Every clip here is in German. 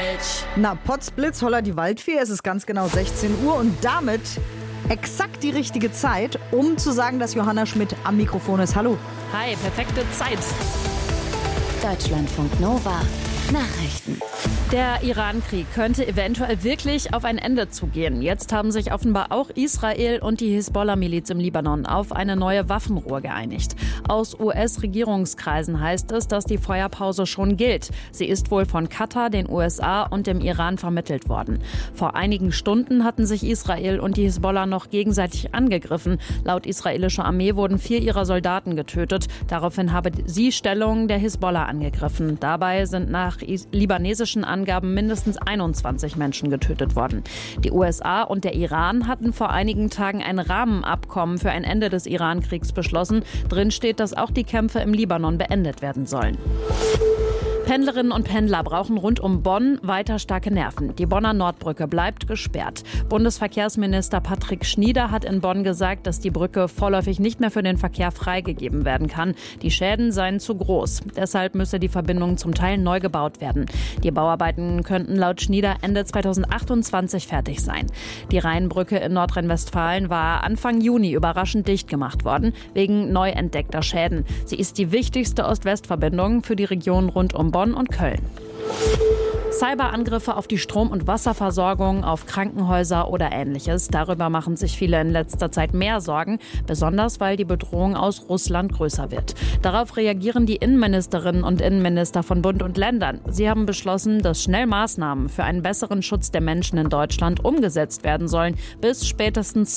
Na, Potzblitz, holla die Waldfee, es ist ganz genau 16 Uhr und damit exakt die richtige Zeit, um zu sagen, dass Johanna Schmidt am Mikrofon ist. Hallo. Hi, perfekte Zeit. Deutschlandfunk Nova Nachrichten. Der Iran-Krieg könnte eventuell wirklich auf ein Ende zugehen. Jetzt haben sich offenbar auch Israel und die Hisbollah-Miliz im Libanon auf eine neue Waffenruhe geeinigt. Aus US-Regierungskreisen heißt es, dass die Feuerpause schon gilt. Sie ist wohl von Katar, den USA und dem Iran vermittelt worden. Vor einigen Stunden hatten sich Israel und die Hisbollah noch gegenseitig angegriffen. Laut israelischer Armee wurden 4 ihrer Soldaten getötet. Daraufhin habe sie Stellungen der Hisbollah angegriffen. Dabei sind nach libanesischen Angaben mindestens 21 Menschen getötet worden. Die USA und der Iran hatten vor einigen Tagen ein Rahmenabkommen für ein Ende des Iran-Kriegs beschlossen. Drin steht, dass auch die Kämpfe im Libanon beendet werden sollen. Pendlerinnen und Pendler brauchen rund um Bonn weiter starke Nerven. Die Bonner Nordbrücke bleibt gesperrt. Bundesverkehrsminister Patrick Schnieder hat in Bonn gesagt, dass die Brücke vorläufig nicht mehr für den Verkehr freigegeben werden kann. Die Schäden seien zu groß. Deshalb müsse die Verbindung zum Teil neu gebaut werden. Die Bauarbeiten könnten laut Schnieder Ende 2028 fertig sein. Die Rheinbrücke in Nordrhein-Westfalen war Anfang Juni überraschend dicht gemacht worden, wegen neu entdeckter Schäden. Sie ist die wichtigste Ost-West-Verbindung für die Region rund um Bonn und Köln. Cyberangriffe auf die Strom- und Wasserversorgung, auf Krankenhäuser oder Ähnliches. Darüber machen sich viele in letzter Zeit mehr Sorgen, besonders weil die Bedrohung aus Russland größer wird. Darauf reagieren die Innenministerinnen und Innenminister von Bund und Ländern. Sie haben beschlossen, dass schnell Maßnahmen für einen besseren Schutz der Menschen in Deutschland umgesetzt werden sollen, bis spätestens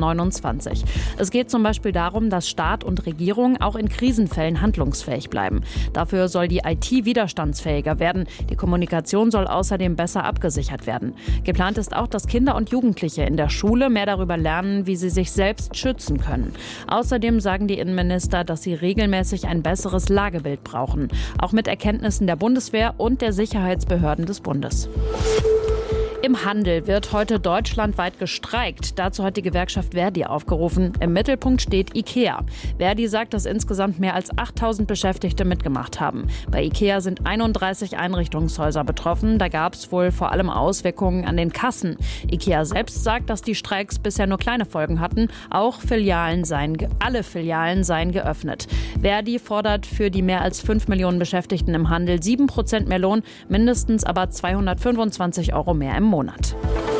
2029. Es geht zum Beispiel darum, dass Staat und Regierung auch in Krisenfällen handlungsfähig bleiben. Dafür soll die IT widerstandsfähiger werden. Die Kommunikation soll außerdem besser abgesichert werden. Geplant ist auch, dass Kinder und Jugendliche in der Schule mehr darüber lernen, wie sie sich selbst schützen können. Außerdem sagen die Innenminister, dass sie regelmäßig ein besseres Lagebild brauchen. Auch mit Erkenntnissen der Bundeswehr und der Sicherheitsbehörden des Bundes. Im Handel wird heute deutschlandweit gestreikt. Dazu hat die Gewerkschaft Verdi aufgerufen. Im Mittelpunkt steht IKEA. Verdi sagt, dass insgesamt mehr als 8.000 Beschäftigte mitgemacht haben. Bei IKEA sind 31 Einrichtungshäuser betroffen. Da gab es wohl vor allem Auswirkungen an den Kassen. IKEA selbst sagt, dass die Streiks bisher nur kleine Folgen hatten. Auch alle Filialen seien geöffnet. Verdi fordert für die mehr als 5 Millionen Beschäftigten im Handel 7% mehr Lohn, mindestens aber 225 € mehr im Monat.